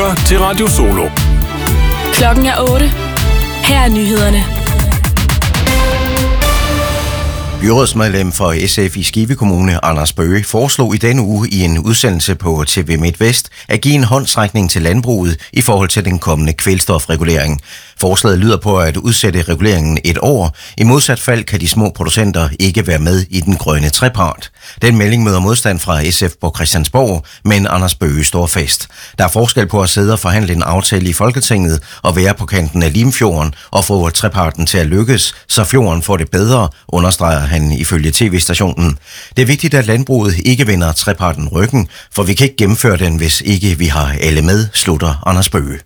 lytter til Radio Solo. Klokken er 8. Her er nyhederne. Byrådsmedlem for SF i Skive Kommune, Anders Bøge, foreslog i denne uge i en udsendelse på TV MidtVest at give en håndsrækning til landbruget i forhold til den kommende kvælstofregulering. Forslaget lyder på at udsætte reguleringen et år. I modsat fald kan de små producenter ikke være med i den grønne trepart. Den melding møder modstand fra SF på Christiansborg, men Anders Bøge står fast. Der er forskel på at sidde og forhandle en aftale i Folketinget og være på kanten af Limfjorden og få treparten til at lykkes, så fjorden får det bedre, understreger han ifølge tv-stationen. Det er vigtigt, at landbruget ikke vender treparten ryggen, for vi kan ikke gennemføre den, hvis ikke vi har alle med, slutter Anders Bøge.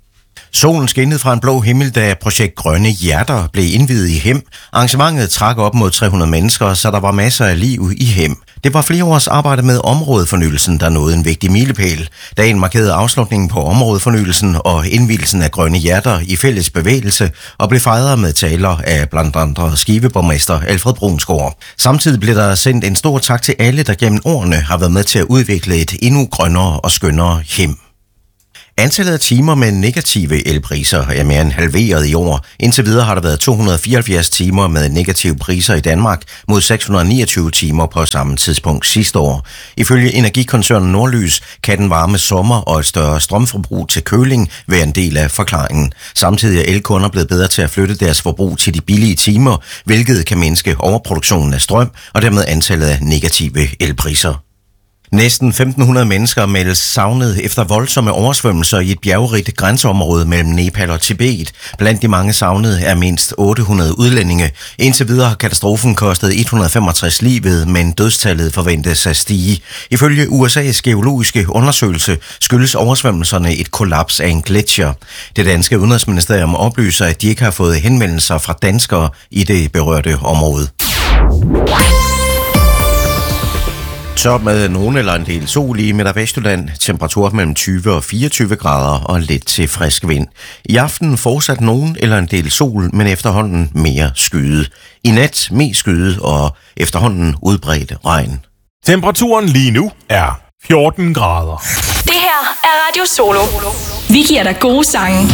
Solen skinnede fra en blå himmel, da projekt Grønne Hjerter blev indviet i Hem. Arrangementet trak op mod 300 mennesker, så der var masser af liv i Hem. Det var flere års arbejde med områdefornyelsen, der nåede en vigtig milepæl. Dagen markerede afslutningen på områdefornyelsen og indvielsen af Grønne Hjerter i fælles bevægelse og blev fejret med taler af blandt andre Skiveborgmester Alfred Brunsgaard. Samtidig blev der sendt en stor tak til alle, der gennem årene har været med til at udvikle et endnu grønnere og skønnere Hem. Antallet af timer med negative elpriser er mere end halveret i år. Indtil videre har der været 274 timer med negative priser i Danmark mod 629 timer på samme tidspunkt sidste år. Ifølge energikoncernen Nordlys kan den varme sommer og et større strømforbrug til køling være en del af forklaringen. Samtidig er elkunder blevet bedre til at flytte deres forbrug til de billige timer, hvilket kan mindske overproduktionen af strøm og dermed antallet af negative elpriser. Næsten 1.500 mennesker meldes savnet efter voldsomme oversvømmelser i et bjergrigt grænseområde mellem Nepal og Tibet. Blandt de mange savnede er mindst 800 udlændinge. Indtil videre har katastrofen kostet 165 livet, men dødstallet forventes at stige. Ifølge USA's geologiske undersøgelse skyldes oversvømmelserne et kollaps af en gletsjer. Det danske udenrigsministerium oplyser, at de ikke har fået henvendelser fra danskere i det berørte område. Top med nogen eller en del sol i Midt- og Vestjylland. Temperatur mellem 20 og 24 grader og lidt til frisk vind. I aften fortsat nogen eller en del sol, men efterhånden mere skyet. I nat mest skyet og efterhånden udbredt regn. Temperaturen lige nu er 14 grader. Det her er Radio Solo. Vi giver dig gode sange.